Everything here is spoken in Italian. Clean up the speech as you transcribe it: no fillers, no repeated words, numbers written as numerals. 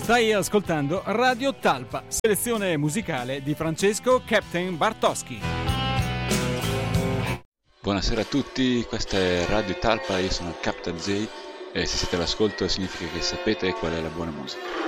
Stai ascoltando Radio Talpa, selezione musicale di Francesco Captain Bartoschi. Buonasera a tutti, questa è Radio Talpa, io sono Captain Z e se siete all'ascolto significa che sapete qual è la buona musica.